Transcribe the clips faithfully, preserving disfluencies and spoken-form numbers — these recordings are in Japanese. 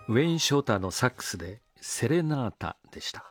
ウェイン・ショーターのサックスでセレナータでした。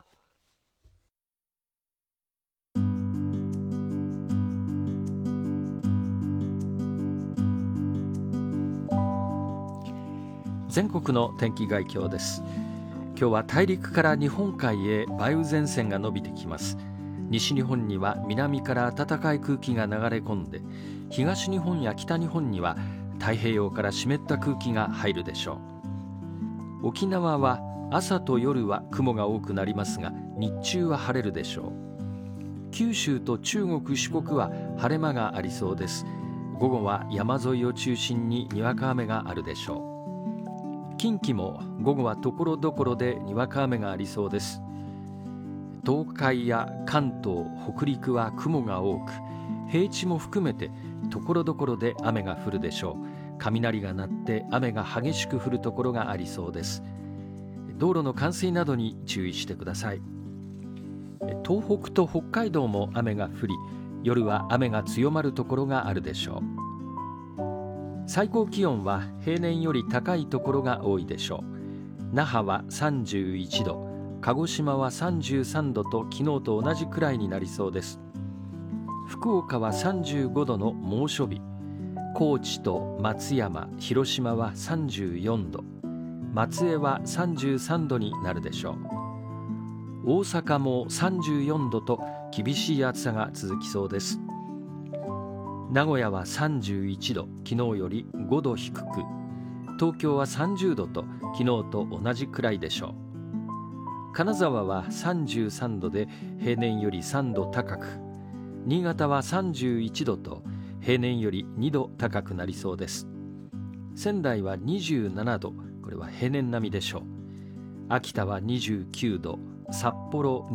全国の天気概況です。今日は大陸から日本海へ梅雨前線が伸びてきます。西日本には南から暖かい空気が流れ込んで、東日本や北日本には太平洋から湿った空気が入るでしょう。沖縄は朝と夜は雲が多くなりますが、日中は晴れるでしょう。九州と中国四国は晴れ間がありそうです。午後は山沿いを中心ににわか雨があるでしょう。近畿も午後はところどころでにわか雨がありそうです。東海や関東、北陸は雲が多く、平地も含めてところどころで雨が降るでしょう。雷が鳴って雨が激しく降るところがありそうです。道路の冠水などに注意してください。東北と北海道も雨が降り、夜は雨が強まるところがあるでしょう。最高気温は平年より高いところが多いでしょう。那覇はさんじゅういちど、鹿児島はさんじゅうさんどと昨日と同じくらいになりそうです。福岡はさんじゅうごどの猛暑日、高知と松山、広島はさんじゅうよんど、松江はさんじゅうさんどになるでしょう。大阪もさんじゅうよんどと厳しい暑さが続きそうです。名古屋はさんじゅういちど、昨日よりごど低く、東京はさんじゅうどと昨日と同じくらいでしょう。金沢はさんじゅうさんどで平年よりさんど高く、新潟はさんじゅういちどと平年よりにど高くなりそうです。仙台はにじゅうななど、これは平年並みでしょう。秋田はにじゅうきゅうど、札幌。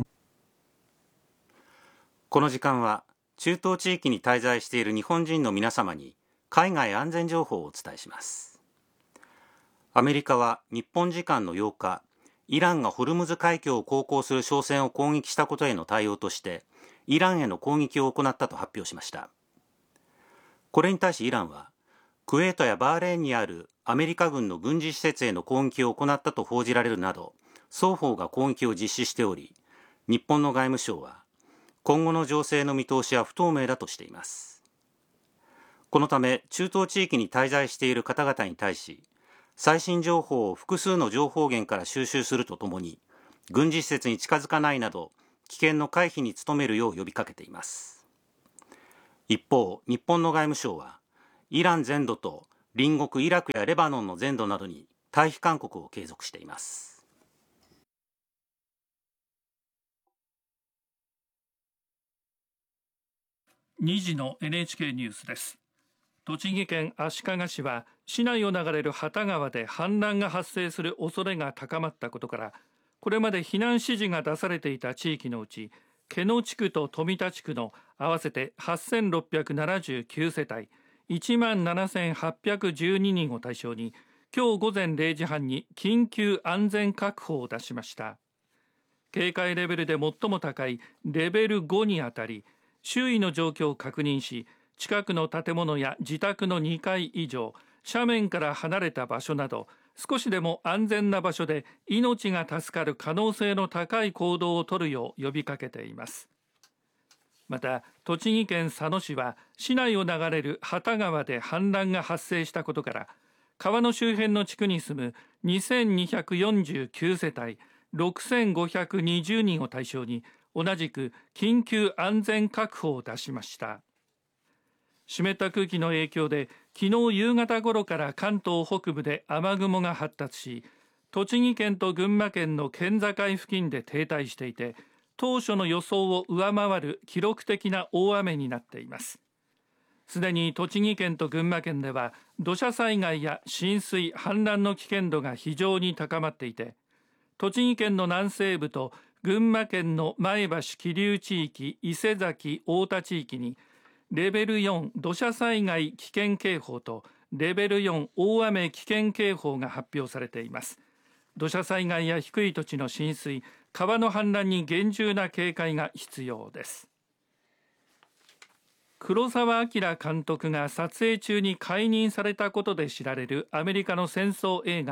この時間は中東地域に滞在している日本人の皆様に海外安全情報をお伝えします。アメリカは日本時間のようか、イランがホルムズ海峡を航行する商船を攻撃したことへの対応としてイランへの攻撃を行ったと発表しました。これに対しイランは、クウェートやバーレーンにあるアメリカ軍の軍事施設への攻撃を行ったと報じられるなど、双方が攻撃を実施しており、日本の外務省は今後の情勢の見通しは不透明だとしています。このため中東地域に滞在している方々に対し、最新情報を複数の情報源から収集するとともに、軍事施設に近づかないなど危険の回避に努めるよう呼びかけています。一方、日本の外務省はイラン全土と隣国イラクやレバノンの全土などに退避勧告を継続しています。 にじの エヌエイチケー ニュースです。栃木県足利市は市内を流れる幡川で氾濫が発生する恐れが高まったことから、これまで避難指示が出されていた地域のうち毛野地区と富田地区の合わせてはっせんろっぴゃくななじゅうきゅうせたいいちまんななせんはっぴゃくじゅうににんを対象に、今日午前れいじはんに緊急安全確保を出しました。警戒レベルで最も高いレベルごにあたり、周囲の状況を確認し、近くの建物や自宅のにかい以上、斜面から離れた場所など少しでも安全な場所で命が助かる可能性の高い行動を取るよう呼びかけています。また栃木県佐野市は市内を流れる幡川で氾濫が発生したことから、川の周辺の地区に住むにせんにひゃくよんじゅうきゅうせたいろくせんごひゃくにじゅうにんを対象に同じく緊急安全確保を出しました。湿った空気の影響で昨日夕方ごろから関東北部で雨雲が発達し、栃木県と群馬県の県境付近で停滞していて、当初の予想を上回る記録的な大雨になっています。すでに栃木県と群馬県では土砂災害や浸水氾濫の危険度が非常に高まっていて、栃木県の南西部と群馬県の前橋桐生地域、伊勢崎太田地域にレベルよん土砂災害危険警報とレベルよん大雨危険警報が発表されています。土砂災害や低い土地の浸水、川の氾濫に厳重な警戒が必要です。黒澤明監督が撮影中に解任されたことで知られるアメリカの戦争映画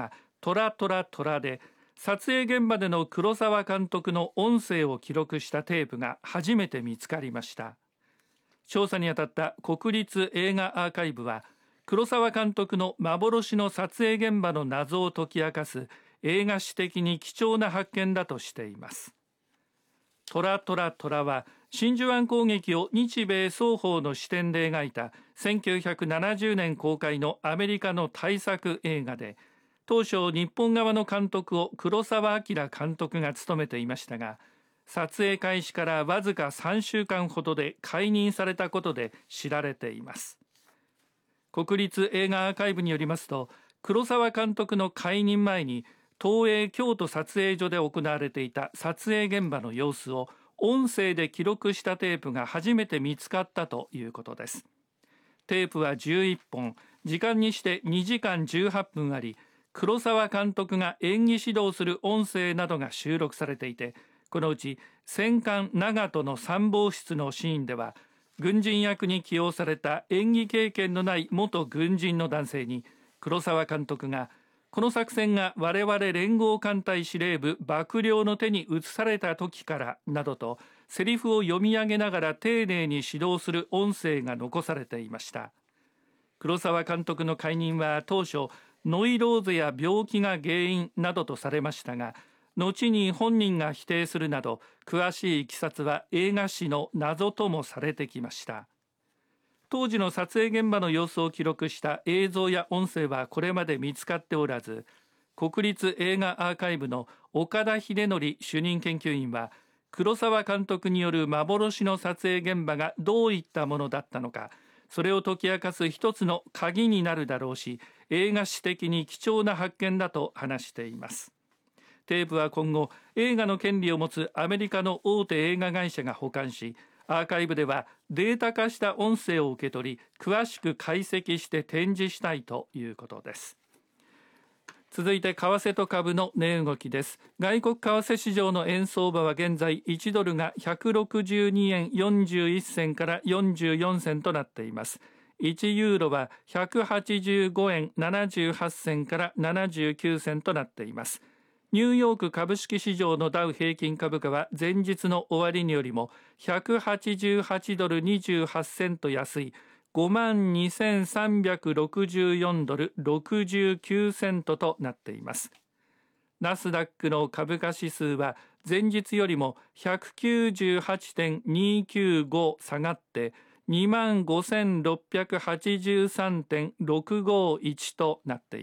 トラトラトラで撮影現場での黒澤監督の音声を記録したテープが初めて見つかりました。調査にあたった国立映画アーカイブは、黒澤監督の幻の撮影現場の謎を解き明かす映画史的に貴重な発見だとしています。トラトラトラは真珠湾攻撃を日米双方の視点で描いたせんきゅうひゃくななじゅうねん公開のアメリカの大作映画で、当初日本側の監督を黒澤明監督が務めていましたが、撮影開始からわずかさんしゅうかんほどで解任されたことで知られています。国立映画アーカイブによりますと、黒澤監督の解任前に東映京都撮影所で行われていた撮影現場の様子を音声で記録したテープが初めて見つかったということです。テープはじゅういっぽん、時間にしてにじかんじゅうはっぷんあり、黒澤監督が演技指導する音声などが収録されていて、このうち戦艦長門の参謀室のシーンでは、軍人役に起用された演技経験のない元軍人の男性に黒澤監督が、この作戦が我々連合艦隊司令部幕僚の手に移された時からなどとセリフを読み上げながら丁寧に指導する音声が残されていました。黒澤監督の解任は当初ノイローゼや病気が原因などとされましたが、後に本人が否定するなど詳しいいきさつは映画史の謎ともされてきました。当時の撮影現場の様子を記録した映像や音声はこれまで見つかっておらず、国立映画アーカイブの岡田秀則主任研究員は、黒澤監督による幻の撮影現場がどういったものだったのか、それを解き明かす一つの鍵になるだろうし、映画史的に貴重な発見だと話しています。テープは今後、映画の権利を持つアメリカの大手映画会社が保管し、アーカイブではデータ化した音声を受け取り、詳しく解析して展示したいということです。続いて為替と株の値動きです。外国為替市場の円相場は現在いちドルがひゃくろくじゅうにえんよんじゅういっせんからよんじゅうよんせんとなっています。いちユーロはひゃくはちじゅうごえんななじゅうはっせんからななじゅうきゅうせんとなっています。ニューヨーク株式市場のダウ平均株価は前日の終値よりもひゃくはちじゅうはちドルにじゅうはっセント安い ごまんにせんさんびゃくろくじゅうよんドルろくじゅうきゅうセントとなっています。ナスダックの株価指数は前日よりも ひゃくきゅうじゅうはちてんにきゅうご 下がって にまんごせんろっぴゃくはちじゅうさんてんろくごいち となっています。